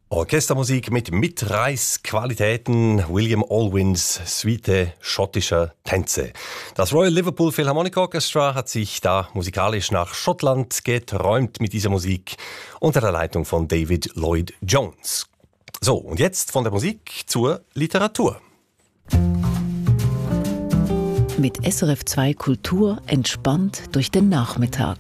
Orchestermusik mit Mitreißqualitäten, William Alwyns Suite schottischer Tänze. Das Royal Liverpool Philharmonic Orchestra hat sich da musikalisch nach Schottland geträumt mit dieser Musik unter der Leitung von David Lloyd Jones. So, und jetzt von der Musik zur Literatur. Mit SRF 2 Kultur entspannt durch den Nachmittag.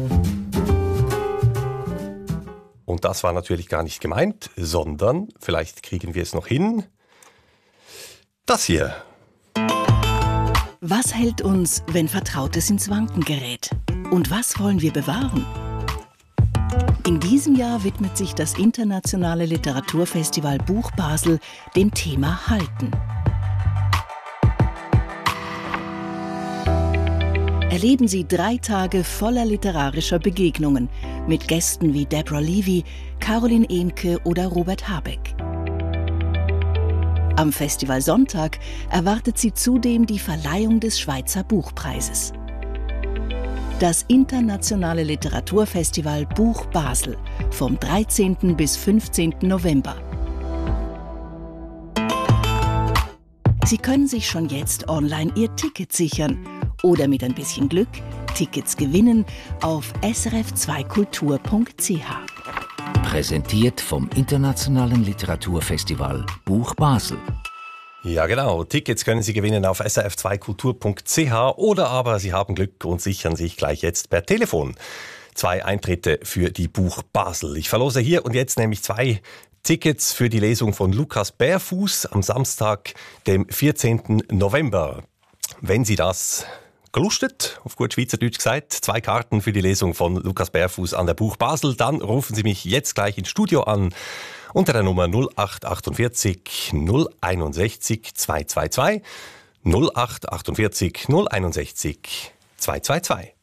Und das war natürlich gar nicht gemeint, sondern, vielleicht kriegen wir es noch hin, das hier. Was hält uns, wenn Vertrautes ins Wanken gerät? Und was wollen wir bewahren? In diesem Jahr widmet sich das internationale Literaturfestival Buch Basel dem Thema Halten. Erleben Sie 3 Tage voller literarischer Begegnungen mit Gästen wie Deborah Levy, Caroline Ehmke oder Robert Habeck. Am Festival Sonntag erwartet Sie zudem die Verleihung des Schweizer Buchpreises. Das internationale Literaturfestival Buch Basel vom 13. bis 15. November. Sie können sich schon jetzt online Ihr Ticket sichern oder mit ein bisschen Glück Tickets gewinnen auf srf2kultur.ch. Präsentiert vom Internationalen Literaturfestival Buch Basel. Ja genau, Tickets können Sie gewinnen auf srf2kultur.ch oder aber Sie haben Glück und sichern sich gleich jetzt per Telefon 2 Eintritte für die Buch Basel. Ich verlose hier und jetzt nämlich 2 Tickets für die Lesung von Lukas Bärfuß am Samstag, dem 14. November. Wenn Sie das gelustet, auf gut Schweizerdeutsch gesagt, 2 Karten für die Lesung von Lukas Bärfuß an der Buch Basel, dann rufen Sie mich jetzt gleich ins Studio an unter der Nummer 0848 061 222 0848 061 222.